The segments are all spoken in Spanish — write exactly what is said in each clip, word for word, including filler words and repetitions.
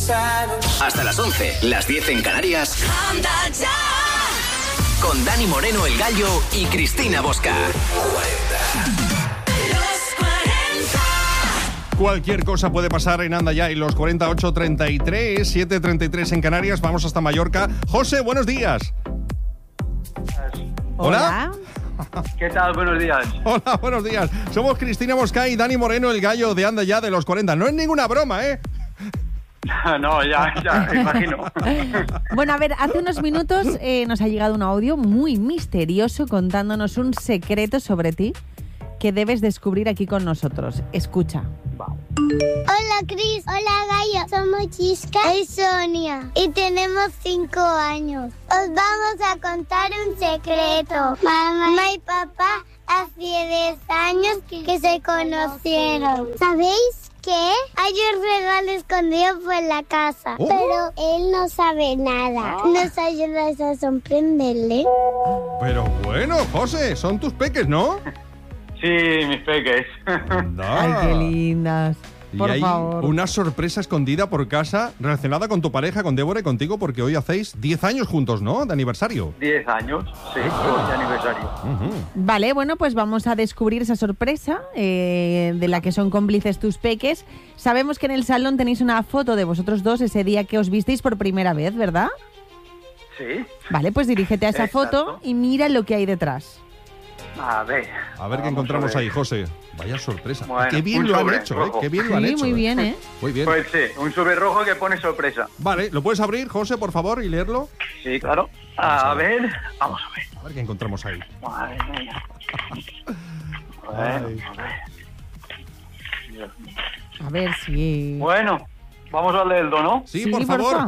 Hasta las once, las diez en Canarias. Anda ya. Con Dani Moreno, el Gallo, y Cristina Bosca. Cualquier cosa puede pasar en Anda Ya y los cuarenta y ocho treinta y tres, siete treinta y tres en Canarias. Vamos hasta Mallorca. José, buenos días. Hola. ¿Qué tal? Buenos días. Hola, buenos días. Somos Cristina Bosca y Dani Moreno, el Gallo de Anda Ya de los cuarenta. No es ninguna broma, ¿eh? No, ya, ya, me imagino. Bueno, a ver, hace unos minutos eh, nos ha llegado un audio muy misterioso contándonos un secreto sobre ti que debes descubrir aquí con nosotros. Escucha. Hola, Cris. Hola, Gallo. Somos Chisca y Sonia y tenemos cinco años. Os vamos a contar un secreto. Mamá y papá hace diez años que se conocieron. ¿Sabéis qué? Hay un regalo escondido por la casa, oh. pero él no sabe nada. ¿Nos ayudas a sorprenderle? Pero bueno, José, son tus peques, ¿no? Sí, mis peques. No. Ay, qué lindas. Por y hay favor. una sorpresa escondida por casa relacionada con tu pareja, con Débora y contigo, porque hoy hacéis diez años juntos, ¿no? De aniversario. diez años, sí, de aniversario. Uh-huh. Vale, bueno, pues vamos a descubrir esa sorpresa eh, de la que son cómplices tus peques. Sabemos que en el salón tenéis una foto de vosotros dos ese día que os visteis por primera vez, ¿verdad? Sí. Vale, pues dirígete a esa Exacto. foto y mira lo que hay detrás. A ver. A ver qué Vamos encontramos a ver. ahí, José. Vaya sorpresa. Bueno, qué bien un lo han sobre hecho, rojo. ¿eh? Qué bien lo han Sí, hecho. muy ¿eh? bien, ¿eh? Muy bien. Pues sí, un sobre rojo que pone sorpresa. Vale, ¿lo puedes abrir, José, por favor, y leerlo? Sí, claro. Vamos A a ver. ver, vamos a ver. A ver qué encontramos ahí. Madre mía. A ver, Ay. a ver. Dios mío. A ver si... Bueno, vamos a leerlo, ¿no? Sí, por favor. porfa.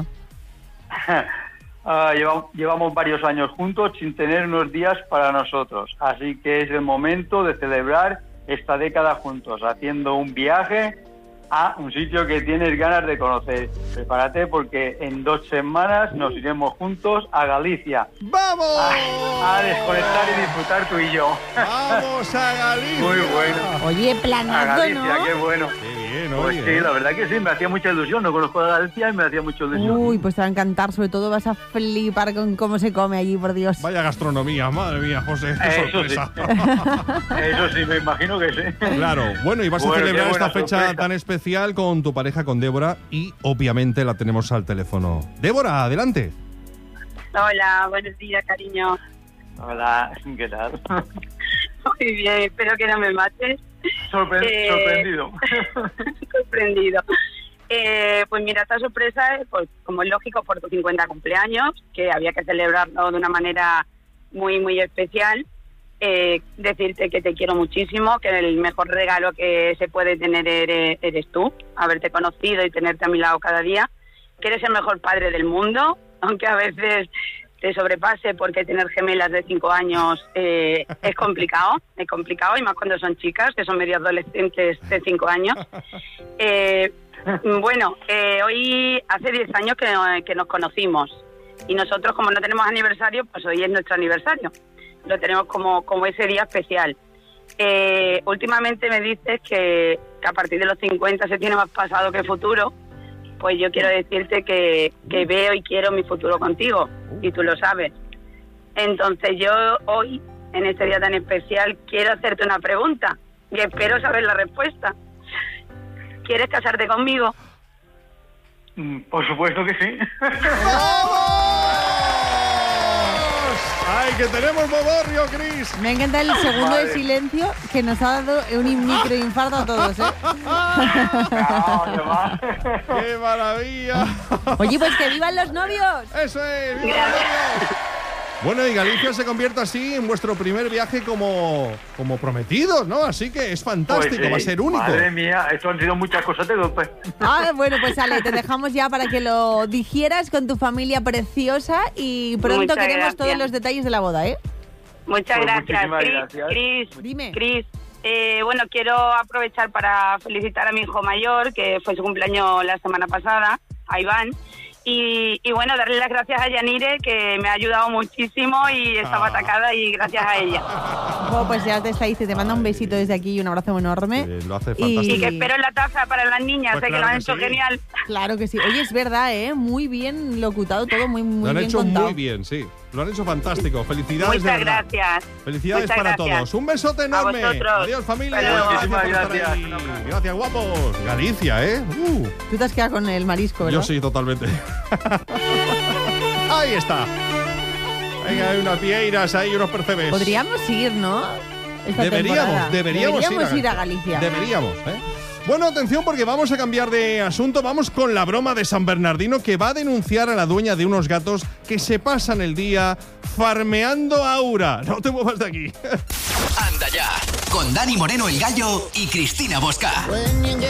Ah, llevamos, llevamos varios años juntos sin tener unos días para nosotros, así que es el momento de celebrar esta década juntos, haciendo un viaje a un sitio que tienes ganas de conocer. Prepárate porque en dos semanas nos iremos juntos a Galicia. ¡Vamos! A, a desconectar y disfrutar tú y yo. ¡Vamos a Galicia! Muy bueno. Oye, A planazo, Galicia, ¿no? qué bueno. Qué bien, Pues oye. sí, la verdad que sí, me hacía mucha ilusión. No conozco a Galicia y me hacía mucha ilusión. Uy, pues te va a encantar, sobre todo vas a flipar con cómo se come allí, por Dios. Vaya gastronomía, madre mía, José, qué Eso sorpresa. sí. Eso sí, me imagino que sí. Claro, bueno, y vas a Bueno, celebrar qué esta buena fecha sorpresa. tan especial con tu pareja, con Débora, y obviamente la tenemos al teléfono. Débora, adelante. Hola, buenos días, cariño. Hola, ¿qué tal? Muy bien, espero que no me mates. Sorpre- Eh, Sorprendido. Sorprendido. Eh, pues mira, esta sorpresa es, pues, como es lógico, por tu cincuenta cumpleaños, que había que celebrarlo de una manera muy, muy especial. Eh, decirte que te quiero muchísimo, que el mejor regalo que se puede tener eres, eres tú, haberte conocido y tenerte a mi lado cada día, que eres el mejor padre del mundo, aunque a veces te sobrepase porque tener gemelas de cinco años eh, es complicado, es complicado, y más cuando son chicas, que son medio adolescentes de cinco años. Eh, bueno, eh, hoy hace diez años que, que nos conocimos, y nosotros, como no tenemos aniversario, pues hoy es nuestro aniversario. Lo tenemos como, como ese día especial. Eh, últimamente me dices que, que a partir de los cincuenta se tiene más pasado que futuro. Pues yo quiero decirte que, que veo y quiero mi futuro contigo, y tú lo sabes. Entonces yo hoy, en este día tan especial, quiero hacerte una pregunta y espero saber la respuesta. ¿Quieres casarte conmigo? Mm, Por supuesto que sí. ¡Ay, que tenemos bodorrio, Cris! Me encanta el segundo Madre. de silencio que nos ha dado un microinfarto a todos, ¿eh? No, qué va. ¡Qué maravilla! Oye, pues que vivan los novios. ¡Eso es! ¡Viva los novios! Bueno, y Galicia se convierte así en vuestro primer viaje como, como prometidos, ¿no? Así que es fantástico, Pues sí, va a ser único. Madre mía, esto han sido muchas cosas de golpe. Ah, bueno, pues Ale, te dejamos ya para que lo digieras con tu familia preciosa y pronto Muchas queremos gracias. todos los detalles de la boda, ¿eh? Muchas Pues gracias, muchísimas Cris. gracias. Cris, Dime. Cris, eh, bueno, quiero aprovechar para felicitar a mi hijo mayor, que fue su cumpleaños la semana pasada, a Iván, Y, y bueno, darle las gracias a Yanire, que me ha ayudado muchísimo y estaba Ah. atacada y gracias a ella. Oh, pues ya te está dice, te manda un besito desde aquí y un abrazo enorme. Sí, lo hace Y- fantástico. Y que espero la taza para las niñas, Pues sé que claro lo han que hecho sí. genial. Claro que sí. Oye, es verdad, ¿eh? Muy bien locutado todo, muy, muy Lo han bien hecho contado. muy bien, sí. Lo han hecho fantástico. Felicidades de Muchas verdad. gracias. Felicidades Muchas para gracias. todos. Un besote enorme. vosotros. Adiós, familia. Hasta luego. Gracias por estar Muchísimas ahí. gracias. Gracias, guapos. Galicia, ¿eh? Uh, Tú te has quedado con el marisco, ¿verdad? yo sí, totalmente. Ahí está. Venga, hay unas vieiras ahí, unos percebes. Podríamos ir, ¿no? Esta Deberíamos, temporada. deberíamos, Deberíamos ir, ir a Galicia. Deberíamos, ¿eh? Bueno, atención porque vamos a cambiar de asunto. Vamos con la broma de San Bernardino, que va a denunciar a la dueña de unos gatos que se pasan el día farmeando a Aura. No te muevas de aquí. Anda ya, con Dani Moreno el Gallo y Cristina Bosca.